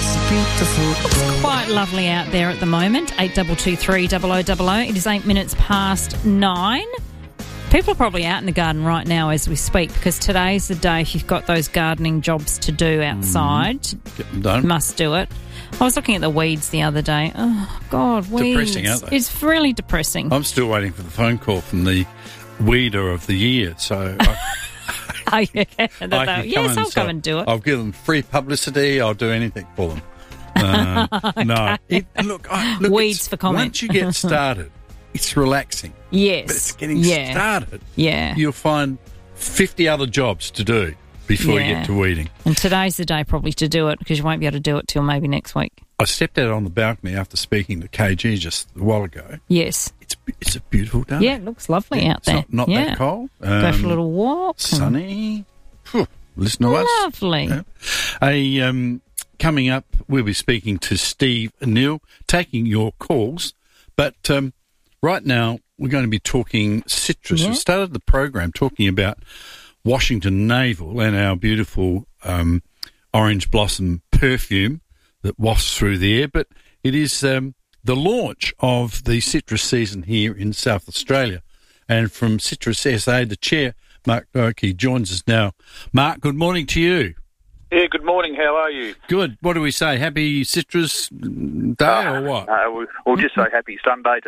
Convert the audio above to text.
It's quite lovely out there at the moment. 8223 0000. It is 8 minutes past 9. People are probably out in the garden right now as we speak, because today's the day if you've got those gardening jobs to do outside. Get them done. Must do it. I was looking at the weeds the other day. Oh, God, weeds. Depressing, aren't they? It's really depressing. I'm still waiting for the phone call from the weeder of the year, so... Oh, yeah. Yes, I'll come and do it. I'll give them free publicity. I'll do anything for them. No. Look, weeds for comment. Once you get started, it's relaxing. Yes. But it's getting started. Yeah. You'll find 50 other jobs to do before you get to weeding. And today's the day probably to do it, because you won't be able to do it till maybe next week. I stepped out on the balcony after speaking to KG just a while ago. Yes. It's a beautiful day. Yeah, it looks lovely out there. Not that cold. Go for a little walk. Sunny. Listen to us. Lovely. Yeah. Coming up, we'll be speaking to Steve Neal, taking your calls. But right now, we're going to be talking citrus. Yeah. We started the program talking about Washington Navel and our beautiful orange blossom perfume that wafts through the air. But it is the launch of the citrus season here in South Australia. And from Citrus SA, the chair, Mark Doherty, joins us now. Mark, good morning to you. Yeah, good morning. How are you? Good. What do we say? Happy Citrus Day or what? We'll just say happy Sunday